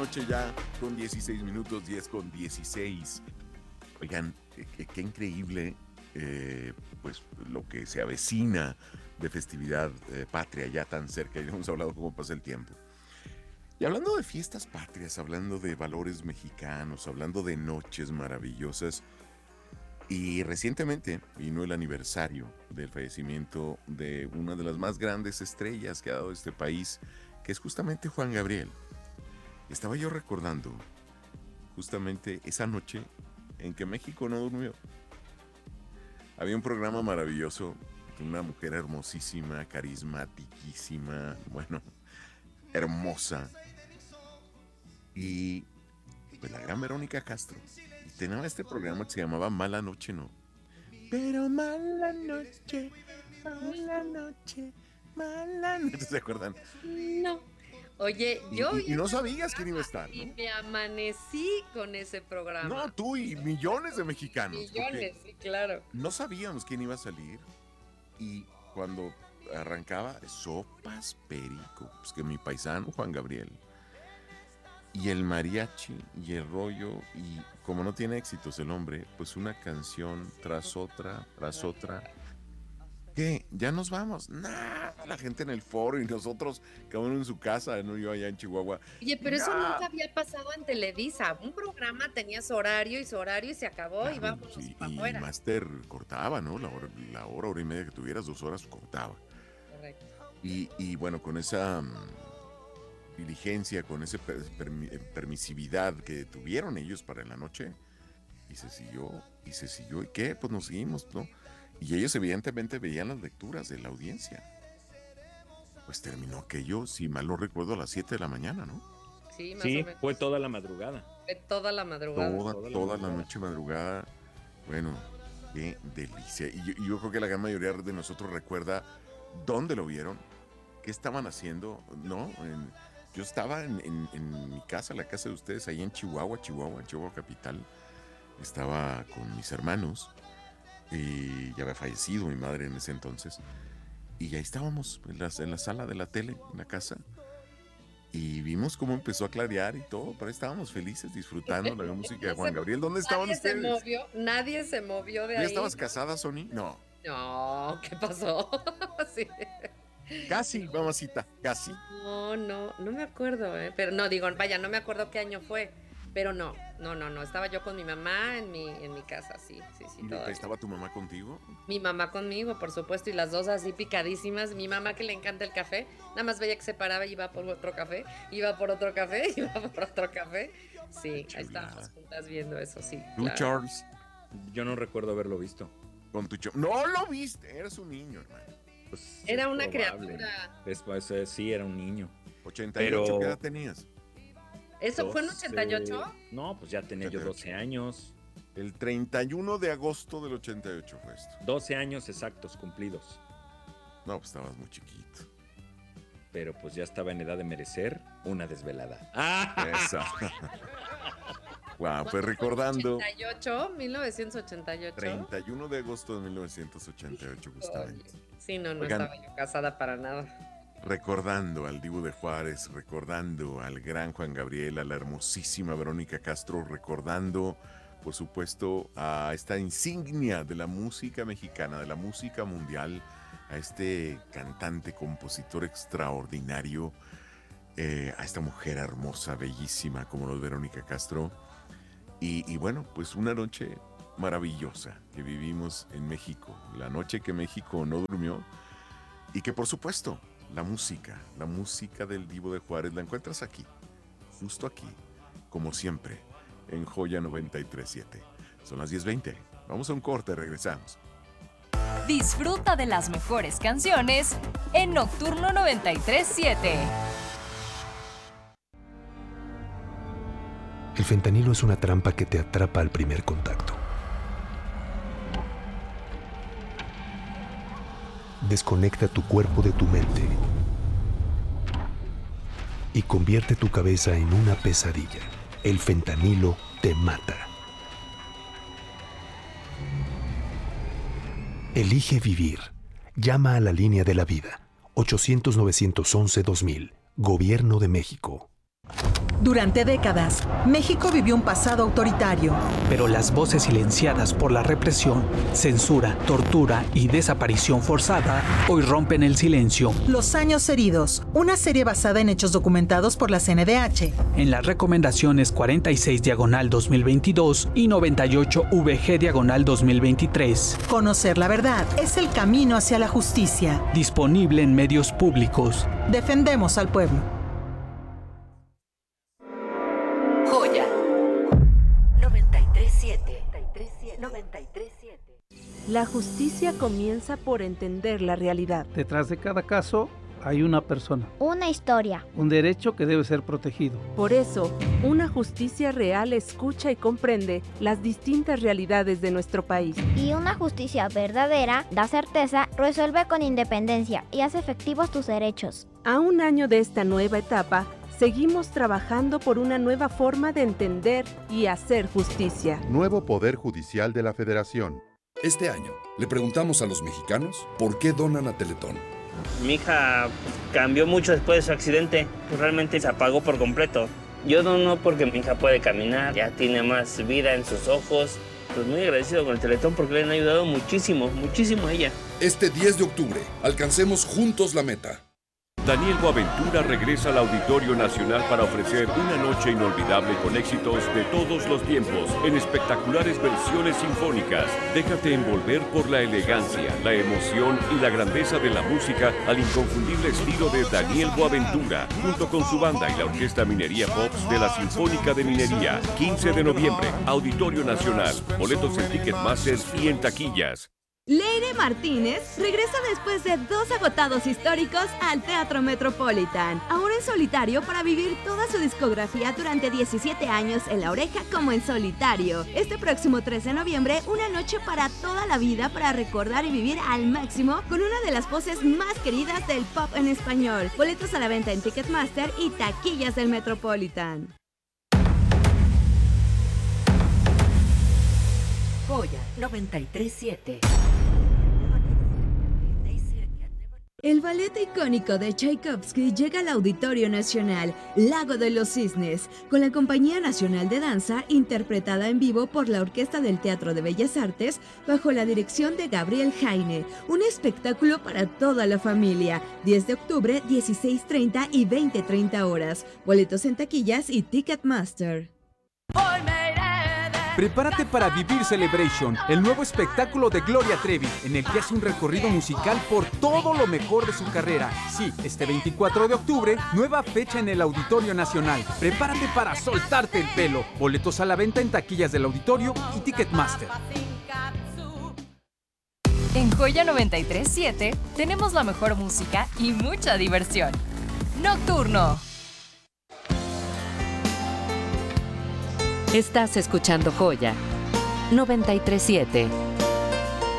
noche ya con 16 minutos, 10 con 16. Oigan, qué increíble, pues lo que se avecina de festividad patria ya tan cerca, y hemos hablado cómo pasa el tiempo. Y hablando de fiestas patrias, hablando de valores mexicanos, hablando de noches maravillosas, y recientemente vino el aniversario del fallecimiento de una de las más grandes estrellas que ha dado este país, que es justamente Juan Gabriel. Estaba yo recordando justamente esa noche en que México no durmió. Había un programa maravilloso, una mujer hermosísima, carismatiquísima, bueno, hermosa. Y pues la gran Verónica Castro. Y tenía este programa que se llamaba Mala Noche No. Pero mala noche, mala noche, mala noche. ¿Se acuerdan? No. Oye, yo vi Y no ese sabías quién iba a programa estar, y ¿no? me amanecí con ese No, programa. tú y millones de mexicanos, porque Millones, sí, claro. no sabíamos quién iba a salir. Y cuando arrancaba, sopas perico, pues que mi paisano Juan Gabriel. Y el mariachi y el rollo, y como no tiene éxitos el hombre, pues una canción tras otra, tras otra. ¿Qué? ¿Ya nos vamos? Nah, la gente en el foro y nosotros, cada uno en su casa, no yo allá en Chihuahua. Oye, pero eso ¡Ya! nunca había pasado en Televisa. Un programa tenía su horario y se acabó y Claro, vámonos sí, para y afuera. Master cortaba, ¿no? Hora y media que tuvieras, 2 horas, cortaba. Correcto. Y bueno, con esa diligencia, con esa permisividad que tuvieron ellos para en la noche, y se siguió, ¿y qué? Pues nos seguimos, ¿no? Y ellos evidentemente veían las lecturas de la audiencia. Pues terminó aquello, si mal no recuerdo, a las 7 de la mañana, ¿no? Sí, más o Sí, fue menos. toda la madrugada. Fue toda la madrugada. Toda, Toda la toda la madrugada. noche madrugada. Bueno, qué delicia. Y yo creo que la gran mayoría de nosotros recuerda dónde lo vieron, qué estaban haciendo, ¿no? Yo estaba en mi casa, la casa de ustedes, ahí en Chihuahua, Chihuahua capital. Estaba con mis hermanos y ya había fallecido mi madre en ese entonces. Y ahí estábamos en la sala de la tele, en la casa. Y vimos cómo empezó a clarear y todo, pero estábamos felices disfrutando la música de No Juan se- Gabriel. ¿Dónde estaban ustedes? nadie se movió de ¿Tú ya ahí. estabas casada, Sony? No. No, ¿qué pasó? Sí. Casi, mamacita, casi. No, no, no me acuerdo, ¿eh? Pero no, digo, vaya, no me acuerdo qué año fue. Pero no, no, no, no. Estaba yo con mi mamá en mi casa, sí, sí, sí, ¿Y todavía. estaba tu mamá contigo? Mi mamá conmigo, por supuesto, y las dos así picadísimas. Mi mamá que le encanta el café, nada más veía que se paraba y iba por otro café, iba por otro café, iba por otro café. Sí, Qué ahí estábamos chulada. juntas viendo eso, sí, ¿Tú, claro. Charles? Yo no recuerdo haberlo visto. Con tu No lo viste, eres un niño, hermano. Pues Era es una probable. criatura. Sí, era un niño. 88, ¿qué edad Pero tenías? ¿Eso fue en 88? No, pues ya tenía yo 12 años. El 31 de agosto del 88 fue esto. 12 años exactos cumplidos. No, pues estabas muy chiquito. Pero pues ya estaba en edad de merecer una desvelada. Esa. Wow, pues ¿Cuándo fue? recordando. 88, 1988. 31 de agosto de 1988, justamente. Oye, sí, no, no Oigan, estaba yo casada para nada. recordando al Divo de Juárez, recordando al gran Juan Gabriel, a la hermosísima Verónica Castro, recordando, por supuesto, a esta insignia de la música mexicana, de la música mundial, a este cantante, compositor extraordinario, a esta mujer hermosa, bellísima como lo es Verónica Castro. Y bueno, pues una noche maravillosa que vivimos en México, la noche que México no durmió y que por supuesto la música del Divo de Juárez la encuentras aquí, justo aquí, como siempre, en Joya 93.7. Son las 10:20. Vamos a un corte, regresamos. Disfruta de las mejores canciones en Nocturno 93.7. El fentanilo es una trampa que te atrapa al primer contacto. Desconecta tu cuerpo de tu mente y convierte tu cabeza en una pesadilla. El fentanilo te mata. Elige vivir. Llama a la línea de la vida. 800-911-2000. Gobierno de México. Durante décadas, México vivió un pasado autoritario. Pero las voces silenciadas por la represión, censura, tortura y desaparición forzada hoy rompen el silencio. Los años heridos, una serie basada en hechos documentados por la CNDH. En las recomendaciones 46/2022 y 98/VG/2023. Conocer la verdad es el camino hacia la justicia. Disponible en medios públicos. Defendemos al pueblo. Joya 93.7. La justicia comienza por entender la realidad. Detrás de cada caso hay una persona. Una historia. Un derecho que debe ser protegido. Por eso, una justicia real escucha y comprende las distintas realidades de nuestro país. Y una justicia verdadera da certeza, resuelve con independencia y hace efectivos tus derechos. A un año de esta nueva etapa, seguimos trabajando por una nueva forma de entender y hacer justicia. Nuevo Poder Judicial de la Federación. Este año, le preguntamos a los mexicanos por qué donan a Teletón. Mi hija cambió mucho después de su accidente, realmente se apagó por completo. Yo dono porque mi hija puede caminar, ya tiene más vida en sus ojos. Pues muy agradecido con el Teletón porque le han ayudado muchísimo, muchísimo a ella. Este 10 de octubre, alcancemos juntos la meta. Daniel Boaventura regresa al Auditorio Nacional para ofrecer una noche inolvidable con éxitos de todos los tiempos en espectaculares versiones sinfónicas. Déjate envolver por la elegancia, la emoción y la grandeza de la música al inconfundible estilo de Daniel Boaventura, junto con su banda y la Orquesta Minería Pops de la Sinfónica de Minería. 15 de noviembre, Auditorio Nacional. Boletos en Ticketmaster y en taquillas. Leire Martínez regresa después de 2 agotados históricos al Teatro Metropolitan, ahora en solitario para vivir toda su discografía durante 17 años en La Oreja como en solitario. Este próximo 3 de noviembre, una noche para toda la vida para recordar y vivir al máximo con una de las voces más queridas del pop en español. Boletos a la venta en Ticketmaster y taquillas del Metropolitan. Joya 93.7. El ballet icónico de Tchaikovsky llega al Auditorio Nacional, Lago de los Cisnes, con la Compañía Nacional de Danza, interpretada en vivo por la Orquesta del Teatro de Bellas Artes, bajo la dirección de Gabriel Jaime. Un espectáculo para toda la familia. 10 de octubre, 16:30 y 20:30 horas. Boletos en taquillas y Ticketmaster. Prepárate para vivir Celebration, el nuevo espectáculo de Gloria Trevi, en el que hace un recorrido musical por todo lo mejor de su carrera. Sí, este 24 de octubre, nueva fecha en el Auditorio Nacional. Prepárate para soltarte el pelo. Boletos a la venta en taquillas del Auditorio y Ticketmaster. En Joya 93.7 tenemos la mejor música y mucha diversión. Nocturno. Estás escuchando Joya 93.7.